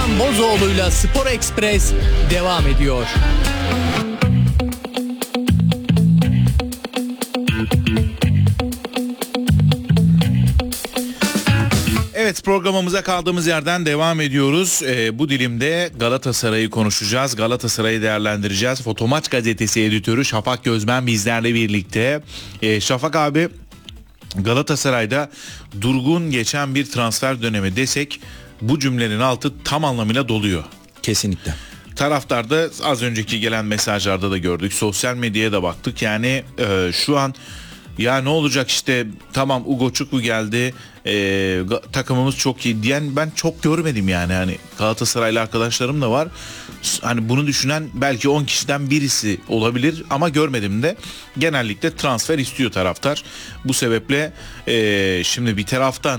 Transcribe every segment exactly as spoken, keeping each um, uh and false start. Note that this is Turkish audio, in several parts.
Can Bozoğlu'yla Spor Ekspres devam ediyor. Evet, programımıza kaldığımız yerden devam ediyoruz. Ee, bu dilimde Galatasaray'ı konuşacağız. Galatasaray'ı değerlendireceğiz. Fotomaç gazetesi editörü Şafak Gözmen bizlerle birlikte. Ee, Şafak abi, Galatasaray'da durgun geçen bir transfer dönemi desek bu cümlenin altı tam anlamıyla doluyor. Kesinlikle. Taraftarda az önceki gelen mesajlarda da gördük. Sosyal medyaya da baktık. Yani e, şu an ya ne olacak işte, tamam Ugo Çukwu geldi, e, ga- takımımız çok iyi diyen ben çok görmedim yani. Hani Galatasaraylı arkadaşlarım da var. Hani bunu düşünen belki on kişiden birisi olabilir ama görmedim de. Genellikle transfer istiyor taraftar. Bu sebeple e, şimdi bir taraftan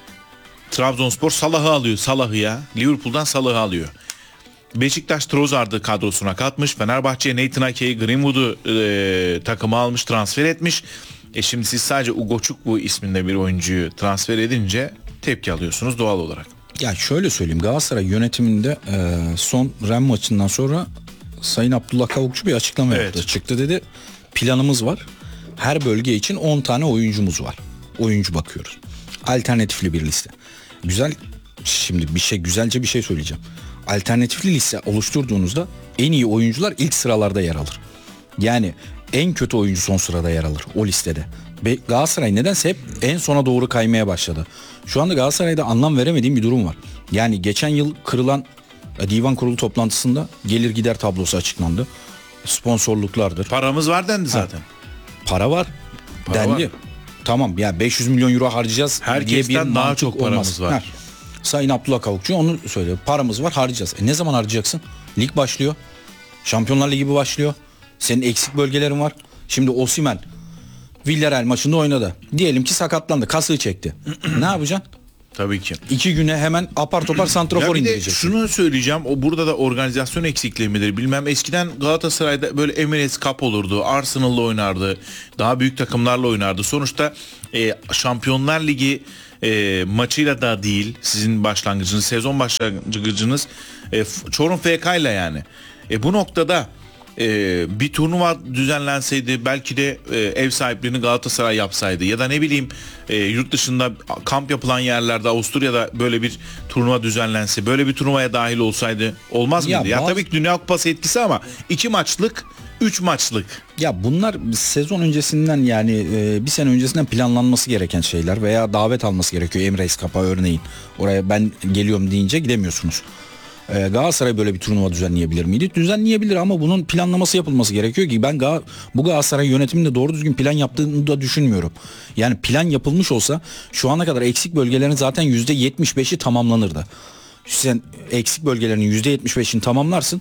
Trabzonspor Salah'ı alıyor. Salah'ı ya. Liverpool'dan Salah'ı alıyor. Beşiktaş Trossard'ı kadrosuna katmış. Fenerbahçe Nathan Ake'yi, Greenwood'u e, takıma almış, transfer etmiş. E şimdi siz sadece Ugo Çukwu isminde bir oyuncuyu transfer edince tepki alıyorsunuz doğal olarak. Ya şöyle söyleyeyim, Galatasaray yönetiminde e, son Ren maçından sonra Sayın Abdullah Kavukçu bir açıklama Evet. yaptı. Çıktı dedi, planımız var. Her bölge için on tane oyuncumuz var. Oyuncu bakıyoruz. Alternatifli bir liste. Güzel, şimdi bir şey güzelce bir şey söyleyeceğim. Alternatifli liste oluşturduğunuzda en iyi oyuncular ilk sıralarda yer alır. Yani en kötü oyuncu son sırada yer alır o listede. Ve Galatasaray nedense hep en sona doğru kaymaya başladı. Şu anda Galatasaray'da anlam veremediğim bir durum var. Yani geçen yıl kırılan e, divan kurulu toplantısında gelir gider tablosu açıklandı. Sponsorluklardır. Paramız var dendi zaten. Para var. Para dendi. var. Tamam ya, beş yüz milyon euro harcayacağız Herkesten diye bir daha mantık çok paramız olmaz. var. Ha. Sayın Abdullah Kavukçu onu söylüyor. Paramız var, harcayacağız. E ne zaman harcayacaksın? Lig başlıyor. Şampiyonlar Ligi başlıyor. Senin eksik bölgelerin var. Şimdi Osimhen Villarreal maçında oynadı. Diyelim ki sakatlandı. Kasığı çekti. Ne yapacaksın? Tabii ki. İki güne hemen apar topar santrafor Ya bir de indireceksin. şunu söyleyeceğim. O burada da organizasyon eksikliği midir bilmem. Eskiden Galatasaray'da böyle Emirates Cup olurdu. Arsenal'la oynardı. Daha büyük takımlarla oynardı. Sonuçta e, Şampiyonlar Ligi e, maçıyla da değil. Sizin başlangıcınız, sezon başlangıcınız e, Çorum F K ile yani. E, bu noktada Ee, bir turnuva düzenlenseydi, belki de e, ev sahipliğini Galatasaray yapsaydı ya da ne bileyim e, yurt dışında kamp yapılan yerlerde, Avusturya'da böyle bir turnuva düzenlense, böyle bir turnuvaya dahil olsaydı olmaz mıydı? Ya Ya, bazı- tabii ki Dünya Kupası etkisi ama iki maçlık, üç maçlık. Ya bunlar sezon öncesinden, yani e, bir sene öncesinden planlanması gereken şeyler veya davet alması gerekiyor. Emirates Cup'a örneğin. Oraya ben geliyorum deyince gidemiyorsunuz. E, Galatasaray böyle bir turnuva düzenleyebilir miydi? Düzenleyebilir ama bunun planlaması yapılması gerekiyor ki ben Ga- bu Galatasaray yönetiminde doğru düzgün plan yaptığını da düşünmüyorum. Yani plan yapılmış olsa şu ana kadar eksik bölgelerin zaten yüzde yetmiş beşi tamamlanırdı. Sen eksik bölgelerin yüzde yetmiş beşini tamamlarsın.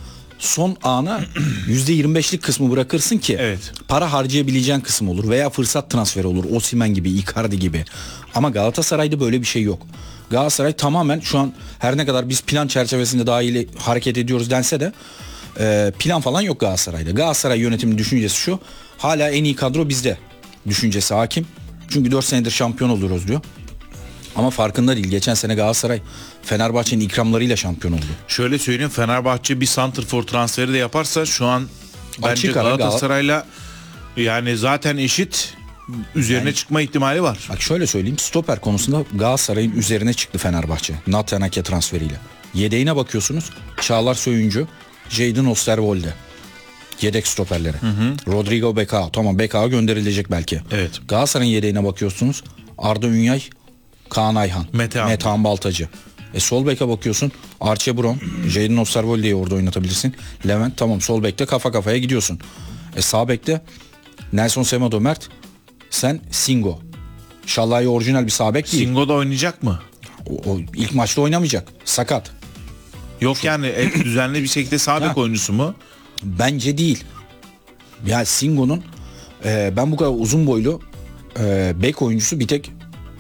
Son ana yüzde yirmi beşlik kısmı bırakırsın ki Evet. para harcayabileceğin kısım olur veya fırsat transferi olur. Osimhen gibi, Icardi gibi. Ama Galatasaray'da böyle bir şey yok. Galatasaray tamamen şu an, her ne kadar biz plan çerçevesinde dahil hareket ediyoruz dense de e, plan falan yok Galatasaray'da. Galatasaray yönetiminin düşüncesi şu: hala en iyi kadro bizde düşüncesi hakim. Çünkü dört senedir şampiyon oluyoruz diyor. Ama farkında değil. Geçen sene Galatasaray Fenerbahçe'nin ikramlarıyla şampiyon oldu. Şöyle söyleyeyim, Fenerbahçe bir santrfor transferi de yaparsa şu an bence Açık ara Galatasaray'la yani zaten eşit, üzerine Yani- çıkma ihtimali var. Bak şöyle söyleyeyim, stoper konusunda Galatasaray'ın üzerine çıktı Fenerbahçe. Nathan Ake transferiyle. Yedeğine bakıyorsunuz: Çağlar Söyüncü, Jadon Osterwolde. Yedek stoperleri. Hı hı. Rodrigo Becao. Tamam, Becao gönderilecek belki. Evet. Galatasaray'ın yedeğine bakıyorsunuz: Arda Ünyay, Kaan Ayhan, Metehan. Metehan Baltacı. E sol beke bakıyorsun: Archie Brown, Jadon Osterwolde'yi orada oynatabilirsin. Levent, tamam, sol bekte kafa kafaya gidiyorsun. E sağ bekte Nelson Semedo Mert, sen Singo. Şalay orijinal bir sağ bek değil. Singo da oynayacak mı? O, o ilk maçta oynamayacak. Sakat. Yok yani hep düzenli bir şekilde sağ bek Ha. oyuncusu mu? Bence değil. Ya Singo'nun e, ben bu kadar uzun boylu e, bek oyuncusu bir tek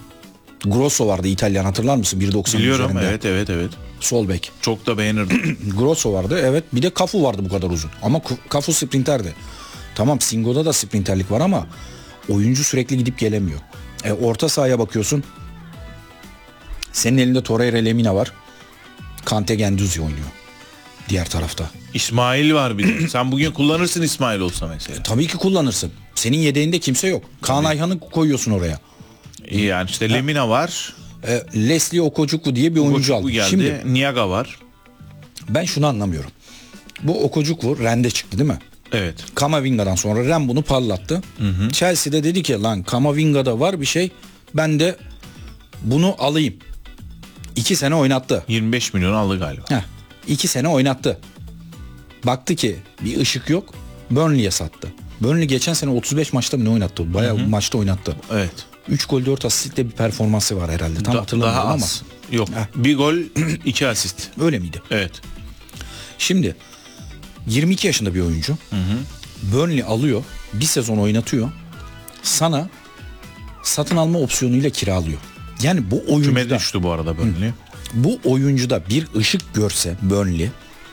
Grosso vardı, İtalyan, hatırlar mısın? bir doksan Biliyorum, üzerinde. evet evet evet. Sol bek. Çok da beğenirdim. Grosso vardı, evet. Bir de Cafu vardı bu kadar uzun. Ama Ku- Cafu sprinterdi. Tamam, Singo'da da sprinterlik var ama oyuncu sürekli gidip gelemiyor. E, orta sahaya bakıyorsun: senin elinde Torreira, Lemina var. Kante Gendouzi oynuyor diğer tarafta. İsmail var bir de. Sen bugün kullanırsın İsmail olsa mesela. Tabii ki kullanırsın. Senin yedeğinde kimse yok. Kaan Ayhan'ı koyuyorsun oraya. İyi yani işte Lemina var. E, Leslie Okojukwu diye bir oyuncu Okojukwu aldı. geldi. Şimdi Niaga var. ben şunu anlamıyorum. Bu Okojukwu Rennes'de çıktı değil mi? Evet. Kamavinga'dan sonra Ren bunu parlattı. Hı hı. Chelsea'de dedi ki lan Kamavinga'da var bir şey. Ben de bunu alayım. İki sene oynattı. yirmi beş milyon aldı galiba. Heh, iki sene oynattı. Baktı ki bir ışık yok. Burnley'e sattı. Burnley geçen sene otuz beş maçta mı ne oynattı? Bayağı Hı-hı. maçta oynattı. Evet. üç gol dört asistle bir performansı var herhalde. Tam da, hatırlamıyorum daha ama. az. Yok. Heh. Bir gol, iki asist. Öyle miydi? Evet. Şimdi yirmi iki yaşında bir oyuncu. Hı hı. Burnley alıyor. Bir sezon oynatıyor. Sana satın alma opsiyonuyla kiralıyor. Yani bu oyuncuda... Küme düştü bu arada Burnley. Hı, bu oyuncuda bir ışık görse Burnley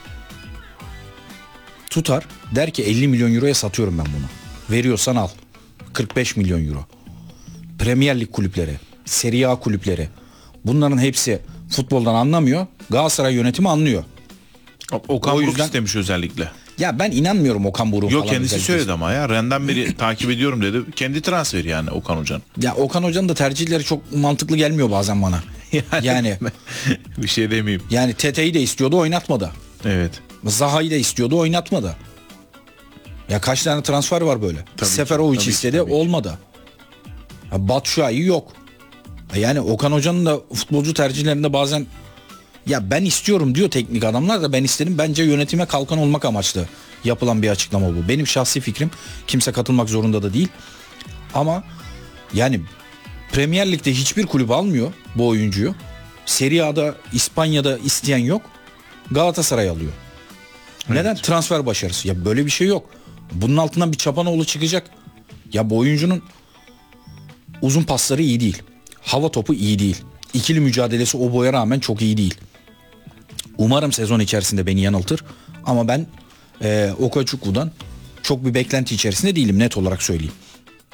tutar der ki elli milyon euroya satıyorum ben bunu. Veriyorsan al. kırk beş milyon euro. Premier Lig kulüpleri, Serie A kulüpleri bunların hepsi futboldan anlamıyor. Galatasaray yönetimi anlıyor. Okan o Buruk yüzden... istemiş özellikle. Ya ben inanmıyorum Okan Buruk'un Yok falan. kendisi özellikle. söyledi ama ya. Ren'den beri takip ediyorum dedi. Kendi transferi yani Okan Hoca'nın. Ya Okan Hoca'nın da tercihleri çok mantıklı gelmiyor bazen bana. Yani, yani bir şey demeyeyim. Yani Tete'yi de istiyordu oynatmadı. Evet. Zaha'yı da istiyordu oynatmadı. Ya kaç tane transfer var böyle? Tabii Seferovic ki, tabii istedi ki, tabii olmadı. Ya Batshuayi yok. Yani Okan Hoca'nın da futbolcu tercihlerinde bazen ya ben istiyorum diyor teknik adamlar da ben istedim. Bence yönetime kalkan olmak amaçlı yapılan bir açıklama bu. Benim şahsi fikrim. Kimse katılmak zorunda da değil. Ama yani Premier Lig'de hiçbir kulüp almıyor bu oyuncuyu. Serie A'da İspanya'da isteyen yok. Galatasaray alıyor. Evet. Neden? Transfer başarısı. Ya böyle bir şey yok. Bunun altından bir Çapanoğlu çıkacak. Ya bu oyuncunun uzun pasları iyi değil. Hava topu iyi değil. İkili mücadelesi o boya rağmen çok iyi değil. Umarım sezon içerisinde beni yanıltır. Ama ben e, Okojukwu'dan çok bir beklenti içerisinde değilim, net olarak söyleyeyim.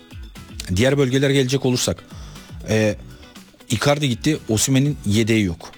Diğer bölgelere gelecek olursak. E, Icardi gitti. Osimhen'in yedeği yok.